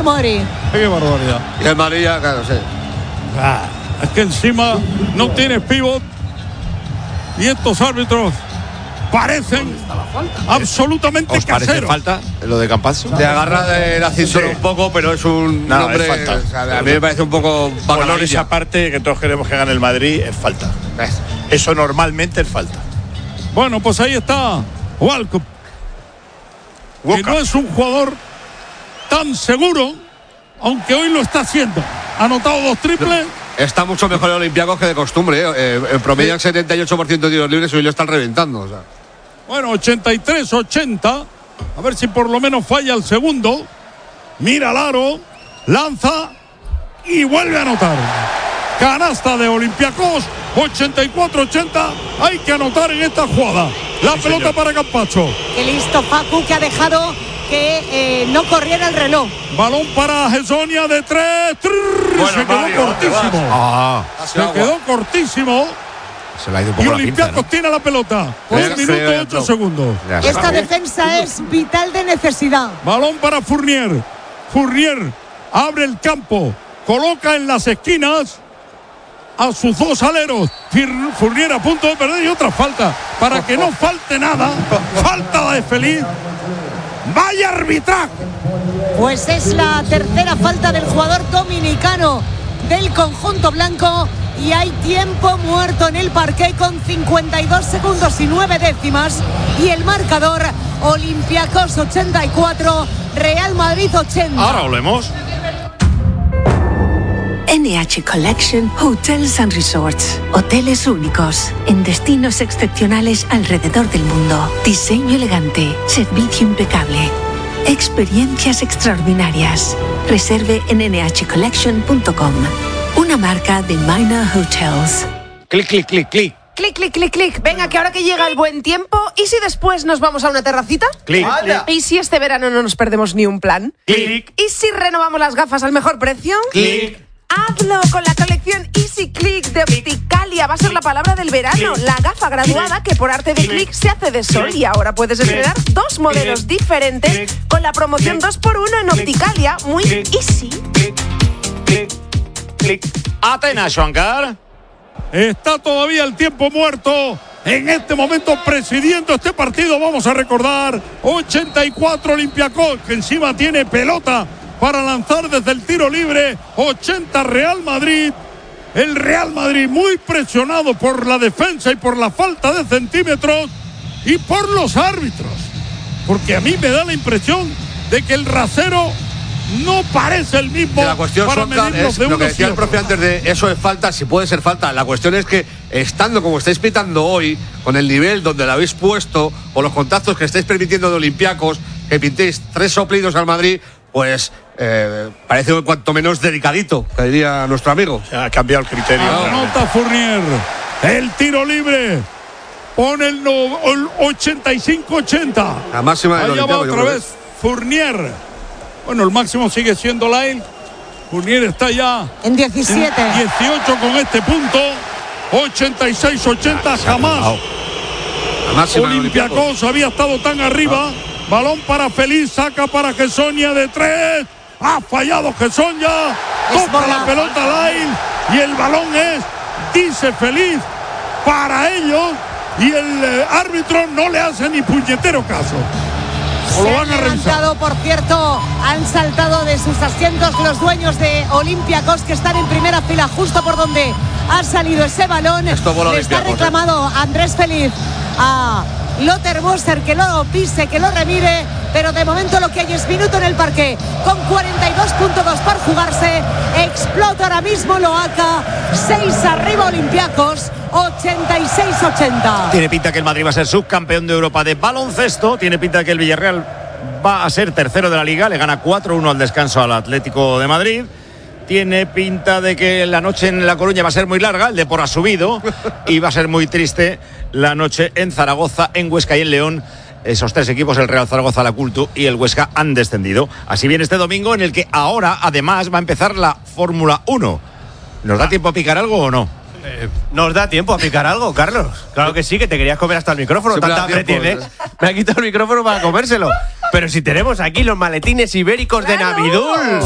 Madrid. Qué barbaridad. Y el Madrid ya, claro, sí. Es que encima no tienes pívot y estos árbitros parecen absolutamente ¿Os parece caseros. falta lo de Campazzo? Te agarra del ascensor un poco, pero es un No, hombre. es falta. O sea, a mí me parece un poco Color bacanilla. esa parte que todos queremos que gane el Madrid es falta. Eso normalmente es falta. Bueno, pues ahí está Walkup, que no es un jugador tan seguro, aunque hoy lo está haciendo. Ha anotado 2 triples. Está mucho mejor el Olympiacos que de costumbre. En promedio el 78% de tiros libres y hoy lo están reventando. O sea. Bueno, 83-80. A ver si por lo menos falla el segundo. Mira al aro, lanza y vuelve a anotar. Canasta de Olympiacos, 84-80. Hay que anotar en esta jugada. La pelota para Campazzo. Qué listo Facu, que ha dejado que no corriera el reloj. Balón para Hezonja de 3. Se quedó Mario, cortísimo. Se quedó cortísimo. Se le ha ido un Y poco la pinza, Olympiacos ¿no? tiene la pelota. 1 minuto 8 segundos. Ya, Esta defensa es vital de necesidad. Balón para Fournier. Fournier abre el campo. Coloca en las esquinas a sus 2 aleros. Fournier a punto de perder y otra falta. Para que no falte nada. Falta de Feliz. ¡Vaya arbitraje! Pues es la tercera falta del jugador dominicano del conjunto blanco y hay tiempo muerto en el parqué con 52 segundos y 9 décimas y el marcador Olympiacos 84, Real Madrid 80. Ahora volvemos. NH Collection Hotels and Resorts. Hoteles únicos en destinos excepcionales alrededor del mundo. Diseño elegante, servicio impecable, experiencias extraordinarias. Reserve en nhcollection.com. Una marca de Minor Hotels. Clic, clic, clic, clic. Clic, clic, clic, clic. Venga, que ahora que llega el buen tiempo, ¿y si después nos vamos a una terracita? Clic. ¿Y si este verano no nos perdemos ni un plan? Clic. ¿Y si renovamos las gafas al mejor precio? Clic. Hazlo con la colección Easy Click de Opticalia. Va a ser la palabra del verano. La gafa graduada que por arte de clic se hace de sol. Y ahora puedes estrenar 2 modelos diferentes con la promoción 2x1 en Opticalia. Muy easy. Atenas, Juancar. Está todavía el tiempo muerto. En este momento presidiendo este partido, vamos a recordar 84 Olympiacos, que encima tiene pelota para lanzar desde el tiro libre. 80 Real Madrid. El Real Madrid muy presionado por la defensa y por la falta de centímetros y por los árbitros, porque a mí me da la impresión de que el rasero no parece el mismo. La cuestión, para Sonka, medirlos es de lo unos que decía y el profe otros. antes de eso es falta, si puede ser falta. La cuestión es que estando como estáis pitando hoy, con el nivel donde lo habéis puesto, con los contactos que estáis permitiendo de Olympiacos, que pintéis 3 soplidos al Madrid, pues parece un cuanto menos delicadito, que diría nuestro amigo. Ha cambiado el criterio. Anota Fournier. El tiro libre. Pone el 85-80. La máxima del Allá va Olympiacos, yo otra creo. vez Fournier. Bueno, el máximo sigue siendo Lyle. Fournier está ya En 17. en 18 con este punto. 86-80 jamás. La máxima del Olympiacos había estado tan arriba. Balón para Feliz, saca para Hezonja de 3. Ha fallado Hezonja. Es Toca bola. la pelota Lyle. Y el balón es, dice Feliz, para ellos. Y el árbitro no le hace ni puñetero caso. O Se lo han van a revisar. levantado, por cierto, han saltado de sus asientos los dueños de Olympiacos, que están en primera fila justo por donde ha salido ese balón. Esto bola Le está Olympiacos, reclamado Andrés Feliz a Lothar Moser que lo pise, que lo remire, pero de momento lo que hay es minuto en el parque, con 42.2 por jugarse. Explota ahora mismo Loaca. 6 arriba Olympiacos, 86-80. Tiene pinta que el Madrid va a ser subcampeón de Europa de baloncesto. Tiene pinta que el Villarreal va a ser tercero de la Liga. Le gana 4-1 al descanso al Atlético de Madrid. Tiene pinta de que la noche en La Coruña va a ser muy larga, el Depor ha subido, y va a ser muy triste la noche en Zaragoza, en Huesca y en León. Esos 3 equipos, el Real Zaragoza, la Cultu y el Huesca, han descendido. Así viene este domingo, en el que ahora, además, va a empezar la Fórmula 1. ¿Nos da tiempo a picar algo o no? ¿Nos da tiempo a picar algo, Carlos? Claro que sí, que te querías comer hasta el micrófono. Siempre Tanta da hambre tiempo, tienes. Me ha quitado el micrófono para comérselo. Pero si tenemos aquí los maletines ibéricos de Navidul.